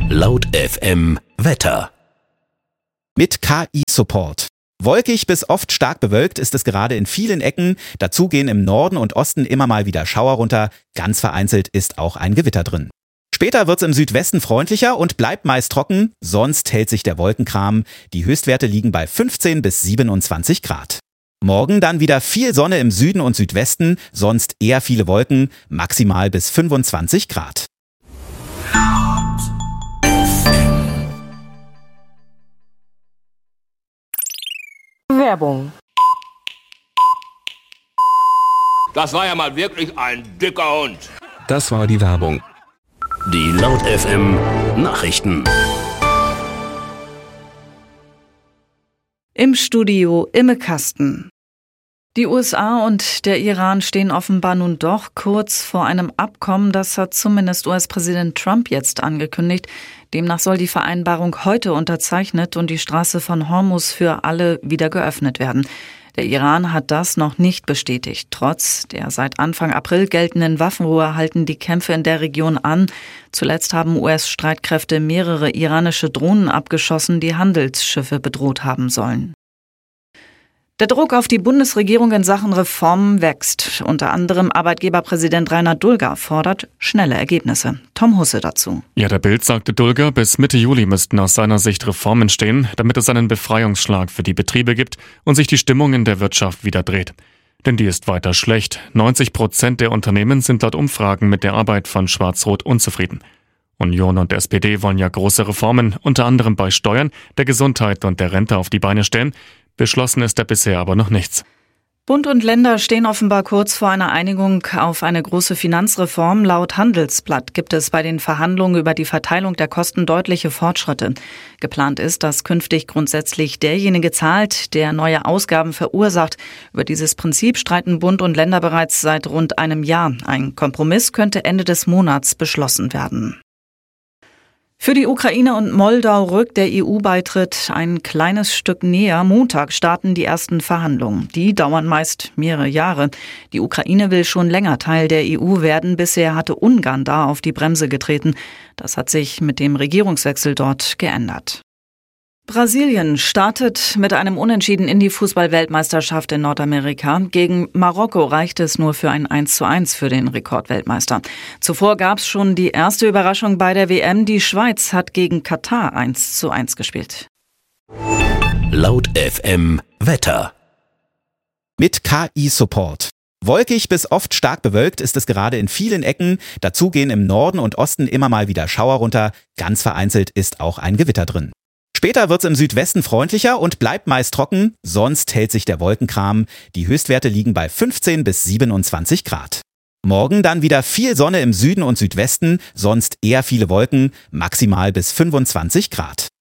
Laut FM Wetter. Mit KI-Support. Wolkig bis oft stark bewölkt ist es gerade in vielen Ecken. Dazu gehen im Norden und Osten immer mal wieder Schauer runter. Ganz vereinzelt ist auch ein Gewitter drin. Später wird's im Südwesten freundlicher und bleibt meist trocken. Sonst hält sich der Wolkenkram. Die Höchstwerte liegen bei 15 bis 27 Grad. Morgen dann wieder viel Sonne im Süden und Südwesten, sonst eher viele Wolken, maximal bis 25 Grad. Werbung. Das war ja mal wirklich ein dicker Hund. Das war die Werbung. Die Laut FM Nachrichten. Im Studio Imme Kasten. Die USA und der Iran stehen offenbar nun doch kurz vor einem Abkommen, das hat zumindest US-Präsident Trump jetzt angekündigt. Demnach soll die Vereinbarung heute unterzeichnet und die Straße von Hormuz für alle wieder geöffnet werden. Der Iran hat das noch nicht bestätigt. Trotz der seit Anfang April geltenden Waffenruhe halten die Kämpfe in der Region an. Zuletzt haben US-Streitkräfte mehrere iranische Drohnen abgeschossen, die Handelsschiffe bedroht haben sollen. Der Druck auf die Bundesregierung in Sachen Reformen wächst. Unter anderem Arbeitgeberpräsident Reinhard Dulger fordert schnelle Ergebnisse. Tom Husse dazu. Ja, der Bild sagte Dulger, bis Mitte Juli müssten aus seiner Sicht Reformen stehen, damit es einen Befreiungsschlag für die Betriebe gibt und sich die Stimmung in der Wirtschaft wieder dreht. Denn die ist weiter schlecht. 90% der Unternehmen sind laut Umfragen mit der Arbeit von Schwarz-Rot unzufrieden. Union und SPD wollen ja große Reformen, unter anderem bei Steuern, der Gesundheit und der Rente auf die Beine stellen. Beschlossen ist da bisher aber noch nichts. Bund und Länder stehen offenbar kurz vor einer Einigung auf eine große Finanzreform. Laut Handelsblatt gibt es bei den Verhandlungen über die Verteilung der Kosten deutliche Fortschritte. Geplant ist, dass künftig grundsätzlich derjenige zahlt, der neue Ausgaben verursacht. Über dieses Prinzip streiten Bund und Länder bereits seit rund einem Jahr. Ein Kompromiss könnte Ende des Monats beschlossen werden. Für die Ukraine und Moldau rückt der EU-Beitritt ein kleines Stück näher. Montag starten die ersten Verhandlungen. Die dauern meist mehrere Jahre. Die Ukraine will schon länger Teil der EU werden. Bisher hatte Ungarn da auf die Bremse getreten. Das hat sich mit dem Regierungswechsel dort geändert. Brasilien startet mit einem Unentschieden in die Fußball-Weltmeisterschaft in Nordamerika. Gegen Marokko reichte es nur für ein 1:1 für den Rekordweltmeister. Zuvor gab es schon die erste Überraschung bei der WM. Die Schweiz hat gegen Katar 1:1 gespielt. Laut FM Wetter. Mit KI-Support. Wolkig bis oft stark bewölkt ist es gerade in vielen Ecken. Dazu gehen im Norden und Osten immer mal wieder Schauer runter. Ganz vereinzelt ist auch ein Gewitter drin. Später wird's im Südwesten freundlicher und bleibt meist trocken, sonst hält sich der Wolkenkram. Die Höchstwerte liegen bei 15 bis 27 Grad. Morgen dann wieder viel Sonne im Süden und Südwesten, sonst eher viele Wolken, maximal bis 25 Grad.